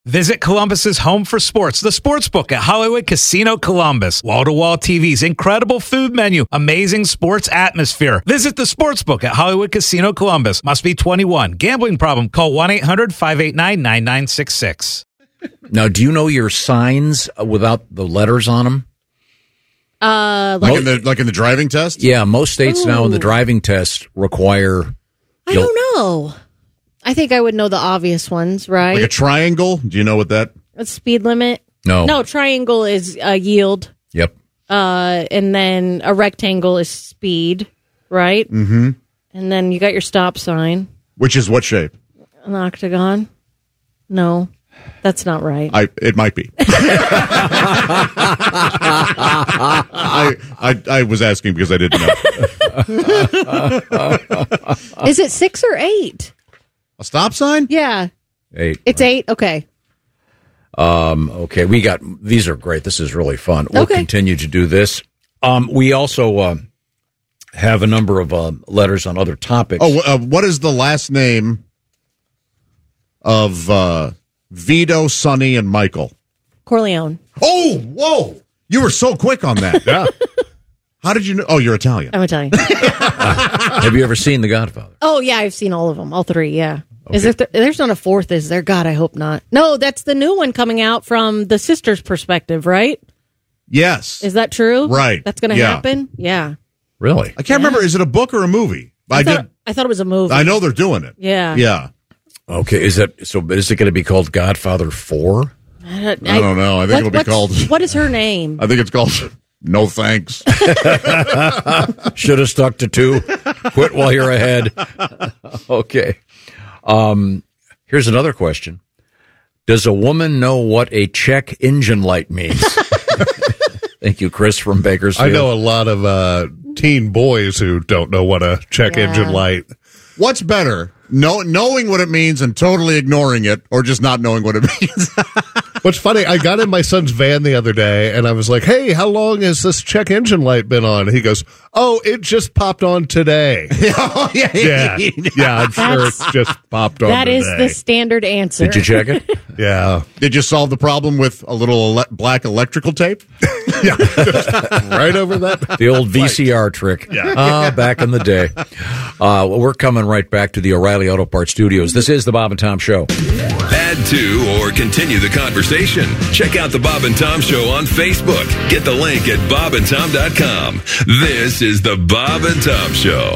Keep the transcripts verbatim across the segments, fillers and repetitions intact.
Visit Columbus's home for sports, the Sportsbook at Hollywood Casino Columbus. Wall-to-wall T Vs, incredible food menu, amazing sports atmosphere. Visit the Sportsbook at Hollywood Casino Columbus. Must be twenty-one. Gambling problem? Call one eight hundred five eight nine nine nine six six. Now, do you know your signs without the letters on them? Uh, like, like in the like in the driving test? Yeah, most states Ooh. now in the driving test require. I don't know. I think I would know the obvious ones, right? Like a triangle? Do you know what that? A speed limit? No. No, triangle is uh, yield. Yep. Uh, and then a rectangle is speed, right? Mm-hmm. And then you got your stop sign. Which is what shape? An octagon? No, that's not right. I it might be. I, I I was asking because I didn't know. Is it six or eight? A stop sign? Yeah. Eight. It's eight? Okay. Um, okay, we got, these are great. This is really fun. We'll Okay. continue to do this. Um, we also uh, have a number of uh, letters on other topics. Oh, uh, what is the last name of uh, Vito, Sonny, and Michael? Corleone. Oh, whoa. You were so quick on that. Yeah. How did you know? Oh, you're Italian. I'm Italian. Have you ever seen The Godfather? Oh, yeah, I've seen all of them. All three, yeah. Okay. Is there th- there's not a fourth, is there? God, I hope not. No, that's the new one coming out from the sister's perspective, right? Yes. Is that true? Right. That's going to Yeah. happen? Yeah. Really? I can't yeah. remember. Is it a book or a movie? I, I, thought, did. I thought it was a movie. I know they're doing it. Yeah. Yeah. Okay, is that, so is it going to be called Godfather four? I don't, I don't know. I think what, it'll be called. What is her name? I think it's called No Thanks. Should have stuck to two. Quit while you're ahead. Okay. Um, here's another question. Does a woman know what a check engine light means? Thank you, Chris from Bakersfield. I know a lot of uh, teen boys who don't know what a check Yeah. engine light. What's better, know, knowing what it means and totally ignoring it, or just not knowing what it means? What's funny, I got in my son's van the other day, and I was like, hey, how long has this check engine light been on? He goes, oh, it just popped on today. oh, yeah, yeah, yeah, I'm sure That's- it just popped on That today. is the standard answer. Did you check it? Yeah. Did you solve the problem with a little ele- black electrical tape? Yeah, just right over that. The old V C R trick. Yeah. Ah, back in the day. Uh, well, we're coming right back to the O'Reilly Auto Parts Studios. This is the Bob and Tom Show. Add to or continue the conversation. Check out the Bob and Tom Show on Facebook. Get the link at bob and tom dot com. This is the Bob and Tom Show.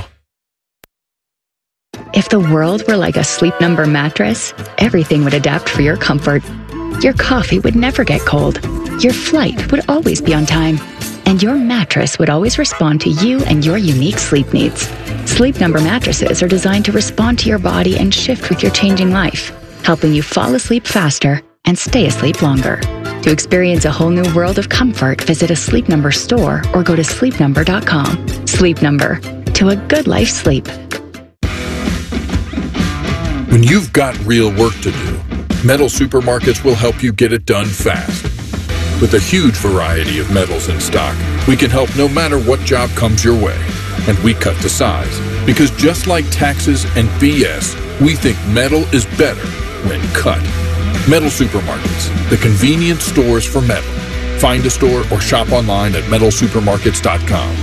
If the world were like a Sleep Number mattress, everything would adapt for your comfort. Your coffee would never get cold. Your flight would always be on time. And your mattress would always respond to you and your unique sleep needs. Sleep Number mattresses are designed to respond to your body and shift with your changing life, helping you fall asleep faster and stay asleep longer. To experience a whole new world of comfort, visit a Sleep Number store or go to sleep number dot com. Sleep Number. To a good life sleep. When you've got real work to do, Metal Supermarkets will help you get it done fast. With a huge variety of metals in stock, we can help no matter what job comes your way. And we cut to size. Because just like taxes and B S, we think metal is better when cut. Metal Supermarkets, the convenient stores for metal. Find a store or shop online at metal supermarkets dot com.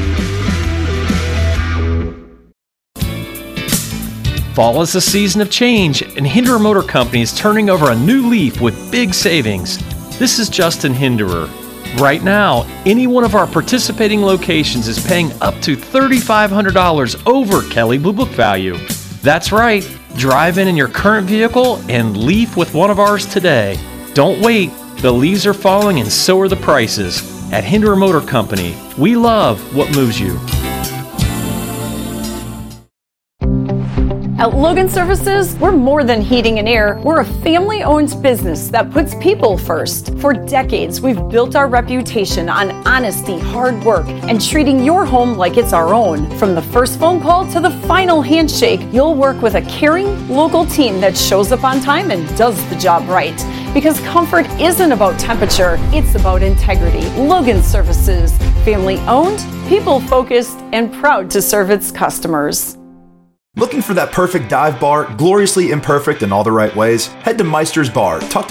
Fall is a season of change, and Hinderer Motor Company is turning over a new leaf with big savings. This is Justin Hinderer. Right now, any one of our participating locations is paying up to three thousand five hundred dollars over Kelley Blue Book value. That's right. Drive in in your current vehicle and leaf with one of ours today. Don't wait. The leaves are falling and so are the prices. At Hinderer Motor Company, we love what moves you. At Logan Services, we're more than heating and air. We're a family-owned business that puts people first. For decades, we've built our reputation on honesty, hard work, and treating your home like it's our own. From the first phone call to the final handshake, you'll work with a caring, local team that shows up on time and does the job right. Because comfort isn't about temperature, it's about integrity. Logan Services, family-owned, people-focused, and proud to serve its customers. Looking for that perfect dive bar, gloriously imperfect in all the right ways? Head to Meister's Bar. Talk to